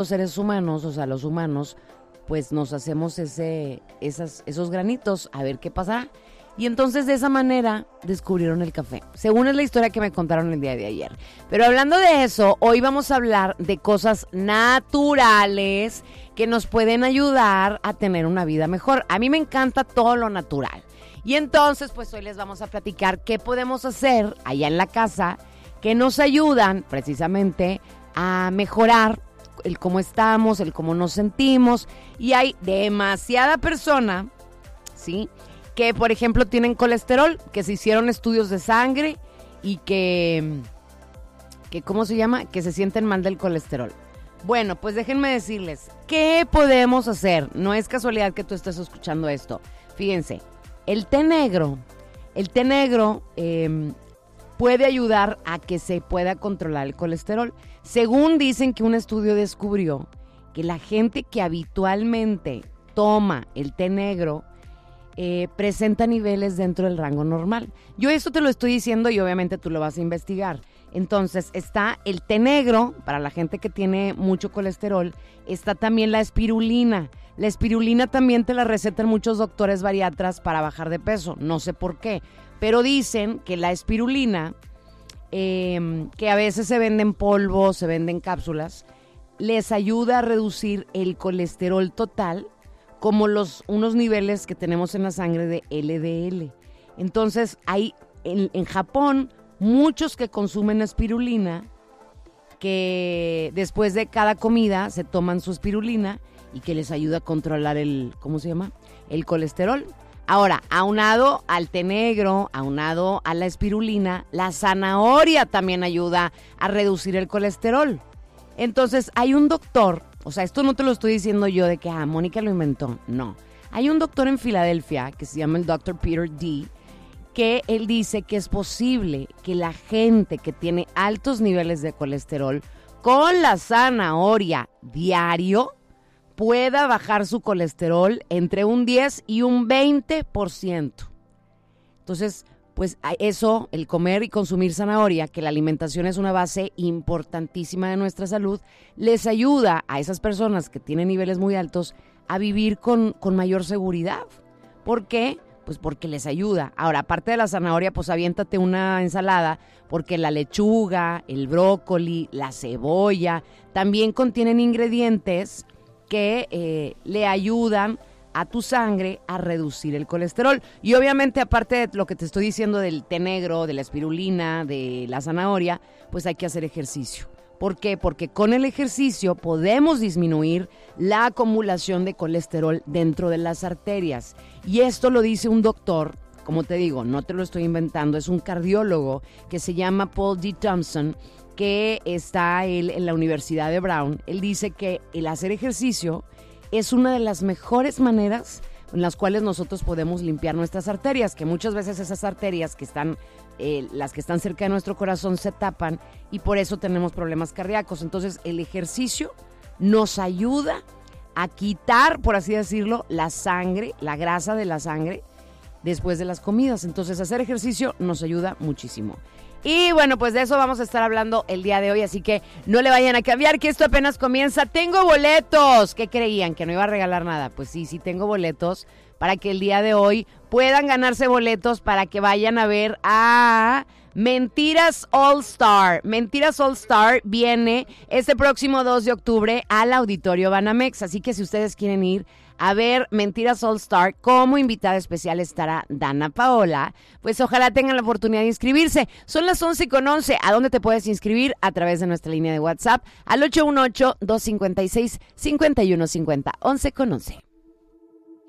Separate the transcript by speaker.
Speaker 1: los seres humanos, o sea, los humanos, pues nos hacemos esos granitos, a ver qué pasa. Y entonces de esa manera descubrieron el café, según es la historia que me contaron el día de ayer. Pero hablando de eso, hoy vamos a hablar de cosas naturales que nos pueden ayudar a tener una vida mejor. A mí me encanta todo lo natural. Y entonces, pues hoy les vamos a platicar qué podemos hacer allá en la casa que nos ayudan precisamente a mejorar el cómo estamos, el cómo nos sentimos. Y hay demasiada persona, ¿sí?, que por ejemplo tienen colesterol, que se hicieron estudios de sangre y que ¿cómo se llama? Que se sienten mal del colesterol. Bueno, pues déjenme decirles, ¿qué podemos hacer? No es casualidad que tú estés escuchando esto. Fíjense, el té negro puede ayudar a que se pueda controlar el colesterol. Según dicen que un estudio descubrió que la gente que habitualmente toma el té negro presenta niveles dentro del rango normal. Yo esto te lo estoy diciendo y obviamente tú lo vas a investigar. Entonces está el té negro para la gente que tiene mucho colesterol. Está también la espirulina. La espirulina también te la recetan muchos doctores bariatras para bajar de peso. No sé por qué, pero dicen que la espirulina, que a veces se vende en polvo, se vende en cápsulas, les ayuda a reducir el colesterol total, como unos niveles que tenemos en la sangre de LDL. Entonces hay en Japón muchos que consumen espirulina, que después de cada comida se toman su espirulina y que les ayuda a controlar el colesterol. Ahora, aunado al té negro, aunado a la espirulina, la zanahoria también ayuda a reducir el colesterol. Entonces hay un doctor, o sea, esto no te lo estoy diciendo yo de que Mónica lo inventó, no. Hay un doctor en Filadelfia que se llama el Dr. Peter D., que él dice que es posible que la gente que tiene altos niveles de colesterol con la zanahoria diario pueda bajar su colesterol entre un 10 y un 20%. Entonces, pues eso, el comer y consumir zanahoria, que la alimentación es una base importantísima de nuestra salud, les ayuda a esas personas que tienen niveles muy altos a vivir con mayor seguridad. ¿Por qué? Pues porque les ayuda. Ahora, aparte de la zanahoria, pues aviéntate una ensalada, porque la lechuga, el brócoli, la cebolla, también contienen ingredientes que le ayudan a tu sangre a reducir el colesterol. Y obviamente, aparte de lo que te estoy diciendo del té negro, de la espirulina, de la zanahoria, pues hay que hacer ejercicio. ¿Por qué? Porque con el ejercicio podemos disminuir la acumulación de colesterol dentro de las arterias. Y esto lo dice un doctor, como te digo, no te lo estoy inventando, es un cardiólogo que se llama Paul D. Thompson, que está él en la Universidad de Brown. Él dice que el hacer ejercicio es una de las mejores maneras en las cuales nosotros podemos limpiar nuestras arterias, que muchas veces esas arterias que están, las que están cerca de nuestro corazón se tapan y por eso tenemos problemas cardíacos. Entonces el ejercicio nos ayuda a quitar, por así decirlo, la sangre, la grasa de la sangre después de las comidas. Entonces hacer ejercicio nos ayuda muchísimo. Y bueno, pues de eso vamos a estar hablando el día de hoy, así que no le vayan a cambiar, que esto apenas comienza. ¡Tengo boletos! ¿Qué creían? ¿Que no iba a regalar nada? Pues sí, tengo boletos para que el día de hoy puedan ganarse boletos para que vayan a ver a Mentiras All Star. Mentiras All Star viene este próximo 2 de octubre al Auditorio Banamex, así que si ustedes quieren ir a ver Mentiras All Star, como invitada especial estará Dana Paola, pues ojalá tengan la oportunidad de inscribirse. Son las 11:11. ¿A dónde te puedes inscribir? A través de nuestra línea de WhatsApp al 818-256-5150. 11:11.